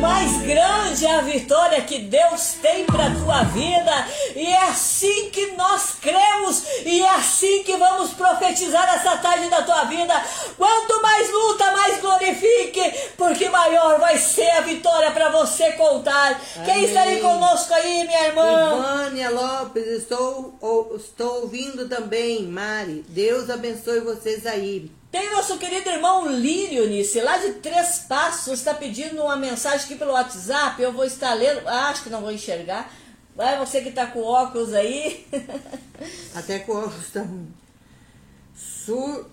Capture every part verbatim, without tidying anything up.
mais grande é a vitória que Deus tem para a tua vida, e é assim que nós cremos, e é assim que vamos profetizar essa tarde da tua vida. Quanto mais luta, mais glorifique, porque maior vai ser a vitória para você contar. Amém. Quem está aí conosco aí, minha irmã? Ivânia Lopes, estou, ou, estou ouvindo também, Mari. Deus abençoe vocês aí. Tem nosso querido irmão Lírio Nice, lá de Três Passos, está pedindo uma mensagem aqui pelo WhatsApp. Eu vou estar lendo, acho que não vou enxergar. Vai você que está com óculos aí. Até com óculos tá ruim. Sur,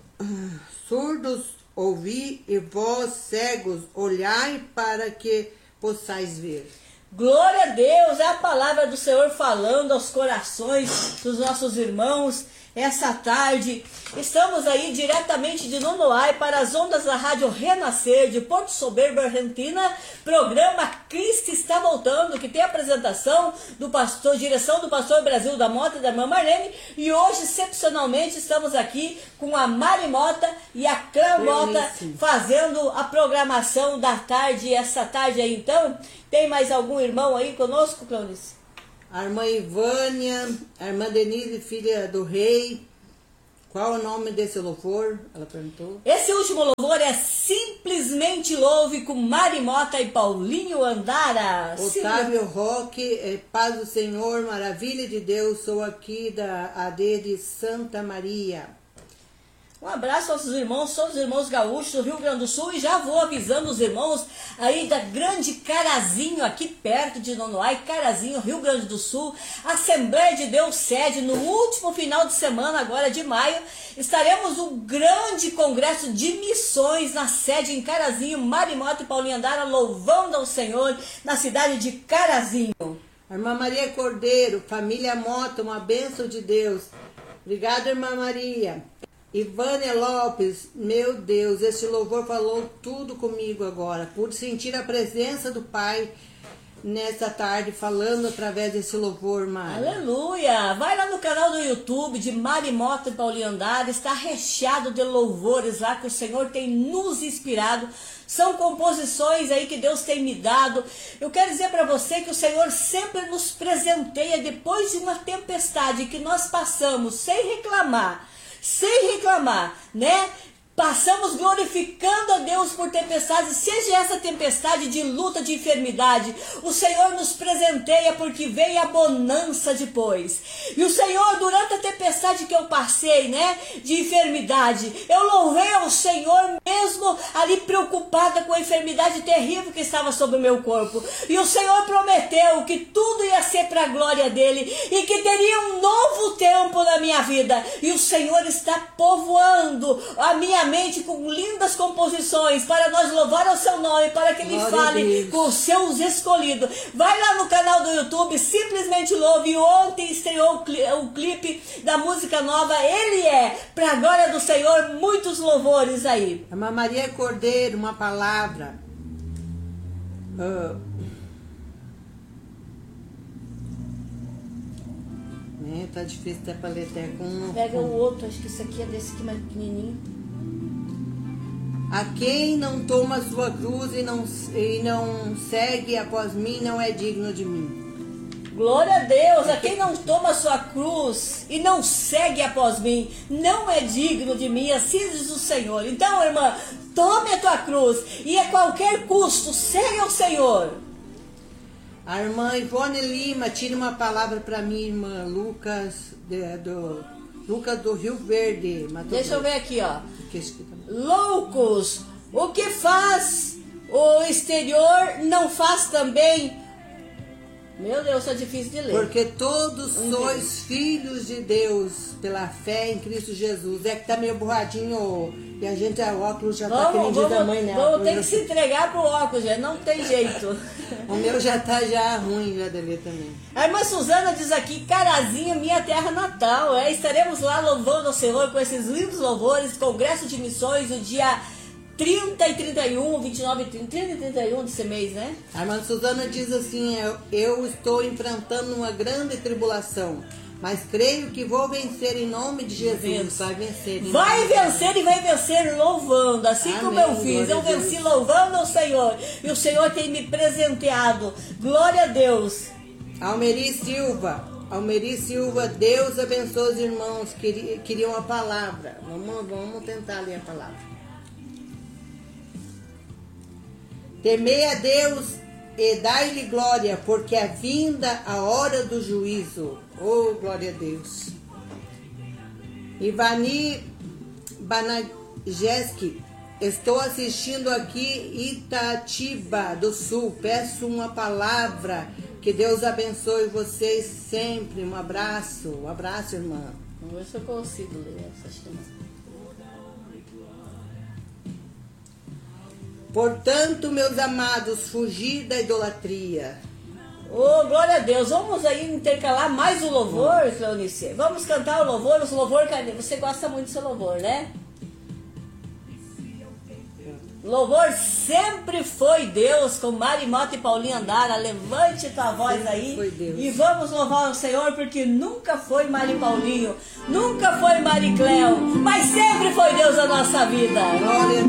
surdos ouvi e vós cegos olhai para que possais ver. Glória a Deus, é a palavra do Senhor falando aos corações dos nossos irmãos. Essa tarde estamos aí diretamente de Nonoai para as ondas da Rádio Renascer de Porto Soberbo, Argentina. Programa Cristo está voltando, que tem a apresentação do pastor, direção do pastor Brasil da Mota e da irmã Marlene. E hoje, excepcionalmente, estamos aqui com a Mari Mota e a Clã Mota fazendo a programação da tarde. Essa tarde aí, então, tem mais algum irmão aí conosco, Clãonice? A irmã Ivânia, a irmã Denise, filha do rei. Qual o nome desse louvor? Ela perguntou. Esse último louvor é Simplesmente Louve, com Mari Mota e Paulinho Andara. Otávio Sim. Roque, é, paz do Senhor, maravilha de Deus, sou aqui da A D de Santa Maria. Um abraço aos irmãos, todos os irmãos gaúchos do Rio Grande do Sul, e já vou avisando os irmãos aí da Grande Carazinho, aqui perto de Nonoai, Carazinho, Rio Grande do Sul. Assembleia de Deus sede no último final de semana, agora de maio, estaremos um grande congresso de missões na sede em Carazinho, Mari Mota e Paulinho Andara, louvando ao Senhor na cidade de Carazinho. A irmã Maria Cordeiro, família Mota, uma bênção de Deus. Obrigada, irmã Maria. Ivânia Lopes, meu Deus, esse louvor falou tudo comigo agora. Pude sentir a presença do Pai nessa tarde, falando através desse louvor, Mari. Aleluia! Vai lá no canal do YouTube de Mari Mota e Paulinho Andara, está recheado de louvores lá que o Senhor tem nos inspirado. São composições aí que Deus tem me dado. Eu quero dizer para você que o Senhor sempre nos presenteia depois de uma tempestade que nós passamos sem reclamar. Sem reclamar, né? Passamos glorificando a Deus por tempestades, seja essa tempestade de luta, de enfermidade, o Senhor nos presenteia porque vem a bonança depois. E o Senhor, durante a tempestade que eu passei, né, de enfermidade, eu louvei ao Senhor mesmo ali preocupada com a enfermidade terrível que estava sobre o meu corpo. E o Senhor prometeu que tudo ia ser para a glória dele e que teria um novo tempo na minha vida. E o Senhor está povoando a minha mente com lindas composições para nós louvar o seu nome, para que ele Glória fale com os seus escolhidos. Vai lá no canal do YouTube, Simplesmente Louve. Ontem estreou o clipe da música nova Ele É, para a glória do Senhor. Muitos louvores aí. A irmã Maria Cordeiro, uma palavra. Uh, é, tá difícil até para ler até com... Pega o outro, acho que esse aqui é desse aqui mais pequenininho. A quem não toma sua cruz e não, e não segue após mim, não é digno de mim. Glória a Deus, a quem não toma sua cruz e não segue após mim, não é digno de mim, assim diz o Senhor. Então, irmã, tome a tua cruz e a qualquer custo, segue ao Senhor. A irmã Ivone Lima, tira uma palavra para mim, irmã Lucas, de, do, Lucas do Rio Verde. Mato Deixa eu ver aqui, ó. Que Loucos, o que faz o exterior não faz também. Meu Deus, é difícil de ler. Porque todos Entendi. sois filhos de Deus pela fé em Cristo Jesus. É que tá meio borradinho e a gente, o óculos já vamos, tá que nem vamos, dia da mãe, né? Vamos ter que se entregar pro óculos, já não tem jeito. O meu já tá já ruim já de ler também. A irmã Suzana diz aqui, Carazinho, minha terra natal. É, estaremos lá louvando ao Senhor com esses lindos louvores, congresso de missões, o dia trinta e trinta e um, vinte e nove, trinta e trinta e um desse mês, né? A irmã Suzana diz assim, eu, eu estou enfrentando uma grande tribulação, Mas creio que vou vencer em nome de Jesus. Vença. Vai vencer. em Vai nome de vencer e vai vencer louvando, assim Amém, como eu fiz. glória Eu a Deus. venci louvando ao Senhor. E o Senhor tem me presenteado. Glória a Deus. Almeri Silva. Almeri Silva, Deus abençoe os irmãos. Queria, queria uma palavra. Vamos, vamos tentar ler a palavra. Temei a Deus e dai-lhe glória, porque é vinda a hora do juízo. Oh, glória a Deus. Ivani Banajeski, estou assistindo aqui Itatiba do Sul. Peço uma palavra. Que Deus abençoe vocês sempre. Um abraço. Um abraço, irmã. Vamos ver se eu consigo ler essa chamada. Portanto, meus amados, fugir da idolatria. Oh, glória a Deus. Vamos aí intercalar mais o louvor, Cleonice. Vamos cantar o louvor. Os louvor, você gosta muito do seu louvor, né? Louvor sempre foi Deus, com Mari Mota e Paulinho Andara. Levante tua voz Sempre aí foi Deus. e vamos louvar o Senhor, porque nunca foi Mari Paulinho, nunca foi Mari Cleo, mas sempre foi Deus na nossa vida. Glória a